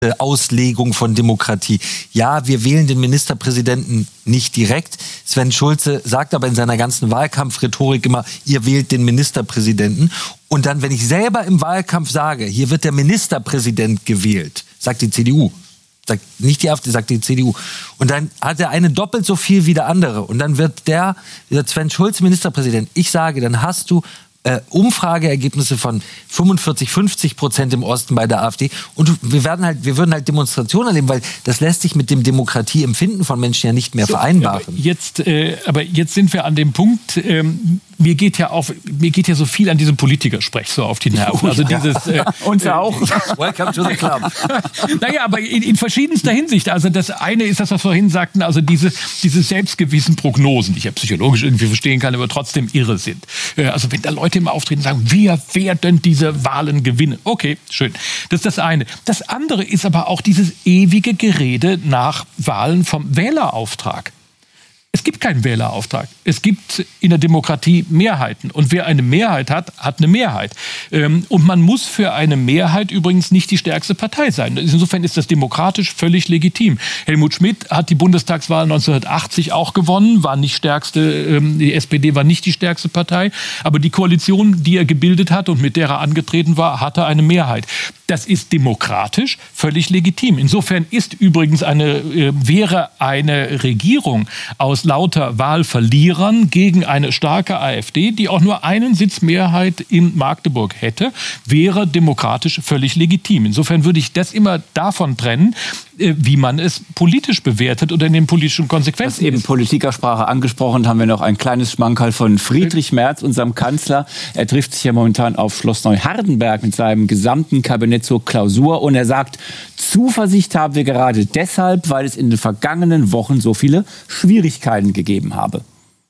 Auslegung von Demokratie. Ja, wir wählen den Ministerpräsidenten nicht direkt. Sven Schulze sagt aber in seiner ganzen Wahlkampfrhetorik immer, ihr wählt den Ministerpräsidenten. Und dann, wenn ich selber im Wahlkampf sage, hier wird der Ministerpräsident gewählt, sagt die CDU. Sagt nicht die AfD, sagt die CDU. Und dann hat der eine doppelt so viel wie der andere. Und dann wird der Sven Schulze Ministerpräsident. Ich sage, dann hast du Umfrageergebnisse von 45-50% im Osten bei der AfD. Und wir würden halt Demonstrationen erleben, weil das lässt sich mit dem Demokratieempfinden von Menschen ja nicht mehr vereinbaren. Aber jetzt sind wir an dem Punkt, mir geht ja so viel an diesem Politikersprech so auf die Nerven. Also dieses uns auch. Welcome to the club. Naja, aber in verschiedenster Hinsicht. Also das eine ist das, was wir vorhin sagten, also diese selbstgewissen Prognosen, die ich ja psychologisch irgendwie verstehen kann, aber trotzdem irre sind. Also wenn da Leute immer auftreten und sagen, wir werden diese Wahlen gewinnen. Okay, schön. Das ist das eine. Das andere ist aber auch dieses ewige Gerede nach Wahlen vom Wählerauftrag. Es gibt keinen Wählerauftrag. Es gibt in der Demokratie Mehrheiten. Und wer eine Mehrheit hat, hat eine Mehrheit. Und man muss für eine Mehrheit übrigens nicht die stärkste Partei sein. Insofern ist das demokratisch völlig legitim. Helmut Schmidt hat die Bundestagswahl 1980 auch gewonnen, war nicht stärkste, die SPD war nicht die stärkste Partei. Aber die Koalition, die er gebildet hat und mit der er angetreten war, hatte eine Mehrheit. Das ist demokratisch völlig legitim. Insofern ist übrigens wäre eine Regierung aus lauter Wahlverlierern gegen eine starke AfD, die auch nur einen Sitz Mehrheit in Magdeburg hätte, wäre demokratisch völlig legitim. Insofern würde ich das immer davon trennen, wie man es politisch bewertet oder in den politischen Konsequenzen. Das eben Politikersprache angesprochen, haben wir noch ein kleines Schmankerl von Friedrich Merz, unserem Kanzler. Er trifft sich ja momentan auf Schloss Neuhardenberg mit seinem gesamten Kabinett zur Klausur und er sagt, Zuversicht haben wir gerade deshalb, weil es in den vergangenen Wochen so viele Schwierigkeiten gegeben habe.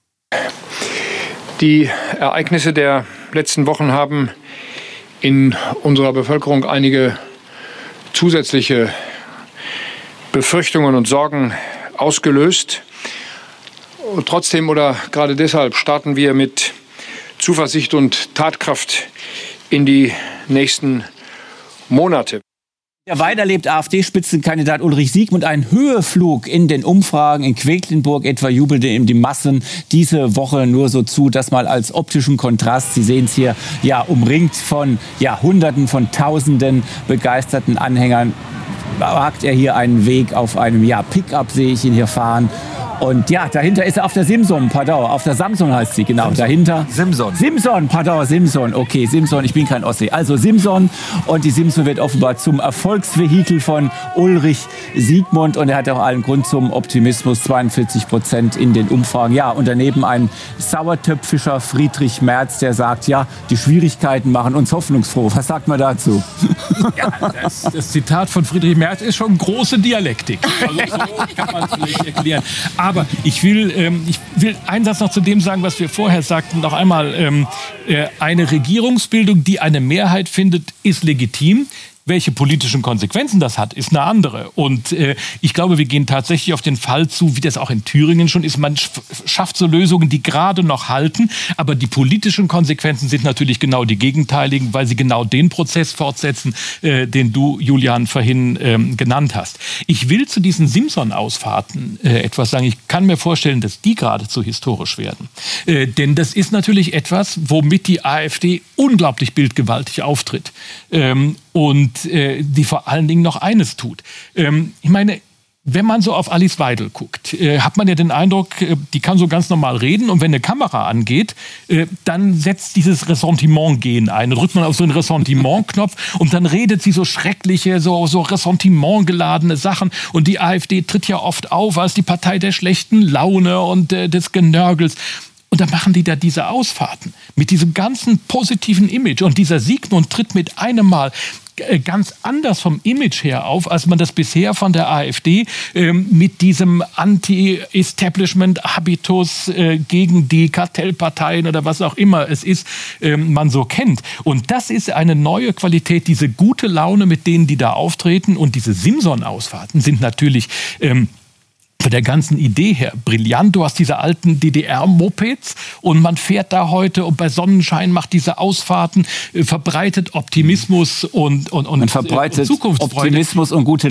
Die Ereignisse der letzten Wochen haben in unserer Bevölkerung einige zusätzliche Befürchtungen und Sorgen ausgelöst. Und trotzdem oder gerade deshalb starten wir mit Zuversicht und Tatkraft in die nächsten Monate. Ja, weiter lebt AfD-Spitzenkandidat Ulrich Siegmund einen Höheflug in den Umfragen. In Quedlinburg etwa jubelte ihm die Massen diese Woche nur so zu, das mal als optischen Kontrast. Sie sehen es hier, ja, umringt von Hunderten von Tausenden begeisterten Anhängern. Wagt er hier einen Weg auf einem Pickup, sehe ich ihn hier fahren. Und ja, dahinter ist er auf der Simson, pardon, auf der Samsung heißt sie, genau, dahinter. Simson, okay, Simson, ich bin kein Ossi. Also Simson, und die Simson wird offenbar zum Erfolgsvehikel von Ulrich Siegmund und er hat auch allen Grund zum Optimismus, 42% in den Umfragen. Ja, und daneben ein Sauertöpfischer Friedrich Merz, der sagt, ja, die Schwierigkeiten machen uns hoffnungsfroh. Was sagt man dazu? Ja, das Zitat von Friedrich Merz ist schon große Dialektik. Also so kann man es vielleicht erklären. Aber ich will einen Satz noch zu dem sagen, was wir vorher sagten. Noch einmal, eine Regierungsbildung, die eine Mehrheit findet, ist legitim. Welche politischen Konsequenzen das hat, ist eine andere. Und ich glaube, wir gehen tatsächlich auf den Fall zu, wie das auch in Thüringen schon ist. Man schafft so Lösungen, die gerade noch halten. Aber die politischen Konsequenzen sind natürlich genau die gegenteiligen, weil sie genau den Prozess fortsetzen, den du, Julian, vorhin genannt hast. Ich will zu diesen Simson-Ausfahrten etwas sagen. Ich kann mir vorstellen, dass die geradezu historisch werden. Denn das ist natürlich etwas, womit die AfD unglaublich bildgewaltig auftritt. Und die vor allen Dingen noch eines tut. Ich meine, wenn man so auf Alice Weidel guckt, hat man ja den Eindruck, die kann so ganz normal reden und wenn eine Kamera angeht, dann setzt dieses Ressentiment-Gen ein. Dann drückt man auf so einen Ressentiment-Knopf und dann redet sie so schreckliche, so Ressentiment-geladene Sachen. Und die AfD tritt ja oft auf als die Partei der schlechten Laune und des Genörgels. Und dann machen die da diese Ausfahrten mit diesem ganzen positiven Image. Und dieser Siegmund tritt mit einem Mal ganz anders vom Image her auf, als man das bisher von der AfD mit diesem Anti-Establishment-Habitus gegen die Kartellparteien oder was auch immer es ist, man so kennt. Und das ist eine neue Qualität, diese gute Laune, mit denen die da auftreten. Und diese Simson-Ausfahrten sind natürlich von der ganzen Idee her brillant. Du hast diese alten DDR-Mopeds und man fährt da heute und bei Sonnenschein macht diese Ausfahrten, verbreitet Optimismus und verbreitet Zukunftsfreude. Optimismus und gute